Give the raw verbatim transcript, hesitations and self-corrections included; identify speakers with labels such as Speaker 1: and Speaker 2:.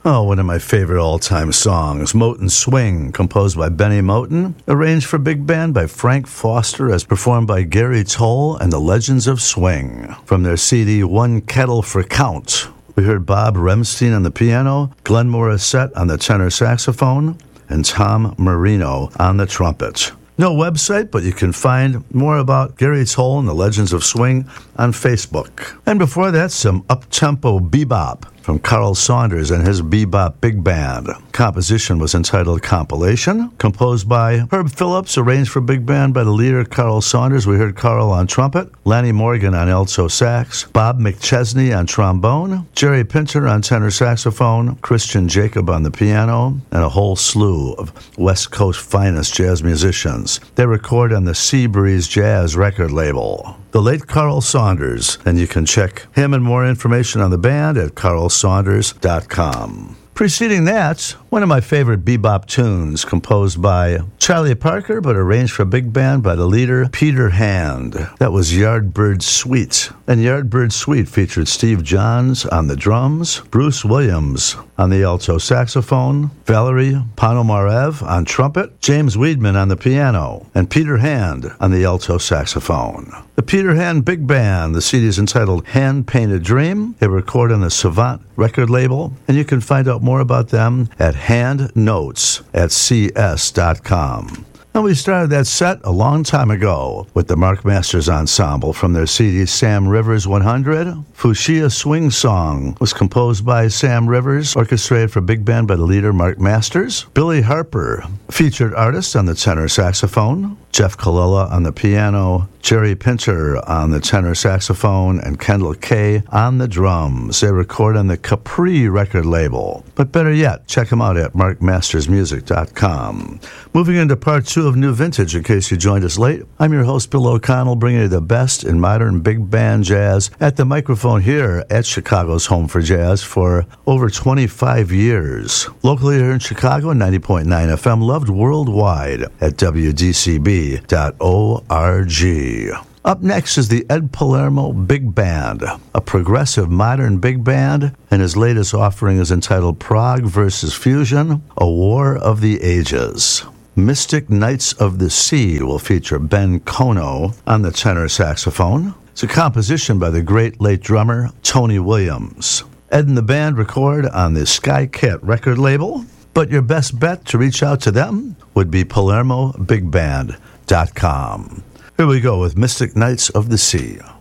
Speaker 1: Oh, one of my favorite all-time songs, Moten Swing, composed by Benny Moten, arranged for big band by Frank Foster, as performed by Gary Toll and the Legends of Swing. From their C D, One Kettle for Count, we heard Bob Remstein on the piano, Glenn Morissette on the tenor saxophone, and Tom Marino on the trumpet. No website, but you can find more about Gary Toll and the Legends of Swing on Facebook. And before that, some up-tempo bebop from Carl Saunders and his Bebop Big Band. Composition was entitled Compilation, composed by Herb Phillips, arranged for big band by the leader Carl Saunders. We heard Carl on trumpet, Lanny Morgan on alto sax, Bob McChesney on trombone, Jerry Pinter on tenor saxophone, Christian Jacob on the piano, and a whole slew of West Coast finest jazz musicians. They record on the Sea Breeze Jazz record label. The late Carl Saunders, and you can check him and more information on the band at carl saunders dot com. Preceding that, one of my favorite bebop tunes, composed by Charlie Parker, but arranged for big band by the leader Peter Hand. That was Yardbird Suite. And Yardbird Suite featured Steve Johns on the drums, Bruce Williams on the alto saxophone, Valerie Ponomarev on trumpet, James Weidman on the piano, and Peter Hand on the alto saxophone. The Peter Hand Big Band, the C D is entitled Hand Painted Dream. They record on the Savant record label, and you can find out more about them at hand notes at c s dot com. And we started that set a long time ago with the Mark Masters Ensemble from their C D Sam Rivers one hundred. Fuchsia Swing Song was composed by Sam Rivers, orchestrated for big band by the leader Mark Masters. Billy Harper, featured artist on the tenor saxophone. Jeff Colella on the piano, Jerry Pinter on the tenor saxophone, and Kendall Kay on the drums. They record on the Capri record label. But better yet, check them out at mark masters music dot com. Moving into part two of New Vintage, in case you joined us late, I'm your host, Bill O'Connell, bringing you the best in modern big band jazz at the microphone here at Chicago's Home for Jazz for over twenty-five years. Locally here in Chicago, ninety point nine F M, loved worldwide at w d c b dot org. Up next is the Ed Palermo Big Band, a progressive modern big band, and his latest offering is entitled Prague versus Fusion, A War of the Ages. Mystic Knights of the Sea will feature Ben Kono on the tenor saxophone. It's a composition by the great late drummer Tony Williams. Ed and the band record on the Sky Cat record label, but your best bet to reach out to them would be palermo big band dot com. Here we go with Mystic Knights of the Sea.